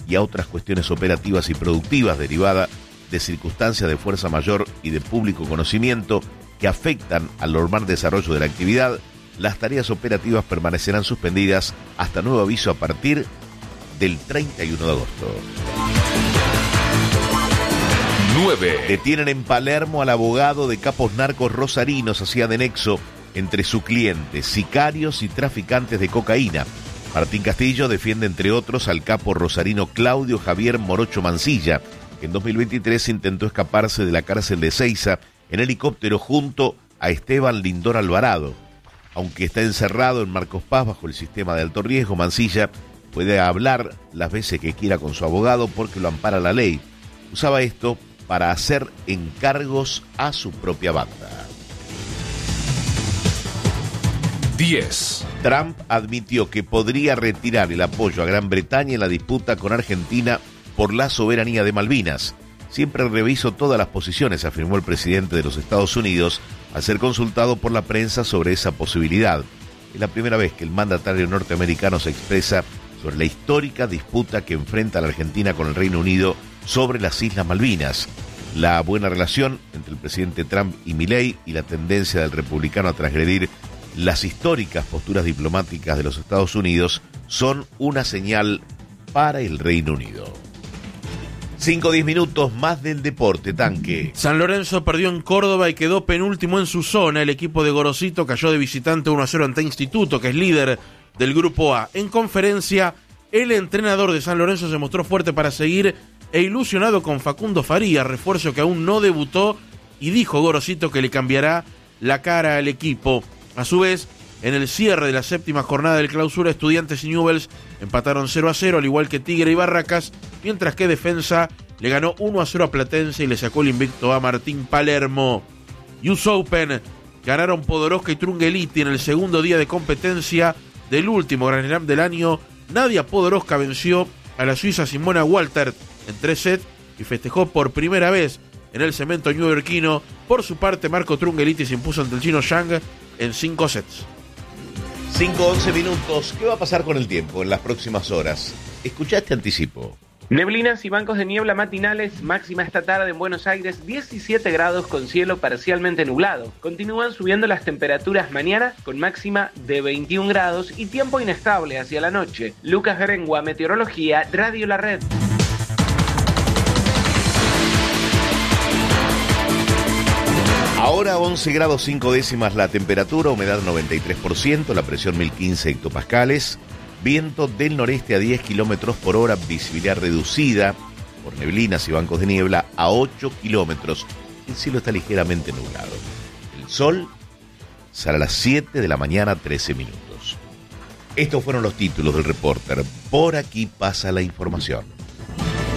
y a otras cuestiones operativas y productivas derivadas de circunstancias de fuerza mayor y de público conocimiento que afectan al normal desarrollo de la actividad, las tareas operativas permanecerán suspendidas hasta nuevo aviso a partir del 31 de agosto. 9. Detienen en Palermo al abogado de capos narcos rosarinos, hacía de nexo entre su cliente, sicarios y traficantes de cocaína. Martín Castillo defiende, entre otros, al capo rosarino Claudio Javier Morocho Mancilla, que en 2023 intentó escaparse de la cárcel de Seiza en helicóptero junto a Esteban Lindor Alvarado. Aunque está encerrado en Marcos Paz bajo el sistema de alto riesgo, Mancilla puede hablar las veces que quiera con su abogado porque lo ampara la ley. Usaba esto para hacer encargos a su propia banda. 10. Trump admitió que podría retirar el apoyo a Gran Bretaña en la disputa con Argentina por la soberanía de Malvinas. Siempre reviso todas las posiciones, afirmó el presidente de los Estados Unidos al ser consultado por la prensa sobre esa posibilidad. Es la primera vez que el mandatario norteamericano se expresa sobre la histórica disputa que enfrenta la Argentina con el Reino Unido sobre las Islas Malvinas. La buena relación entre el presidente Trump y Milei y la tendencia del republicano a transgredir las históricas posturas diplomáticas de los Estados Unidos son una señal para el Reino Unido. 5-10 minutos más del deporte, Tanque. San Lorenzo perdió en Córdoba y quedó penúltimo en su zona. El equipo de Gorosito cayó de visitante 1-0 ante Instituto, que es líder del Grupo A. En conferencia, el entrenador de San Lorenzo se mostró fuerte para seguir e ilusionado con Facundo Faría, refuerzo que aún no debutó, y dijo Gorosito que le cambiará la cara al equipo. A su vez, en el cierre de la séptima jornada del Clausura, Estudiantes y Newell's empataron 0-0, al igual que Tigre y Barracas, mientras que Defensa le ganó 1-0 a Platense y le sacó el invicto a Martín Palermo. US Open ganaron Podoroska y Trungeliti en el segundo día de competencia del último Grand Slam del año. Nadia Podoroska venció a la suiza Simona Walter en 3 sets y festejó por primera vez en el cemento neoyorquino. Por su parte, Marco Trungeliti se impuso ante el chino Zhang en 5 sets. 5-11 minutos. ¿Qué va a pasar con el tiempo en las próximas horas? Escuchá este anticipo. Neblinas y bancos de niebla matinales, máxima esta tarde en Buenos Aires, 17 grados con cielo parcialmente nublado. Continúan subiendo las temperaturas mañana con máxima de 21 grados y tiempo inestable hacia la noche. Lucas Berengua, Meteorología, Radio La Red. Ahora 11 grados 5 décimas la temperatura, humedad 93%, la presión 1015 hectopascales, viento del noreste a 10 kilómetros por hora, visibilidad reducida por neblinas y bancos de niebla a 8 kilómetros. El cielo está ligeramente nublado. El sol sale a las 7 de la mañana, 13 minutos. Estos fueron los títulos del Reporter. Por aquí pasa la información.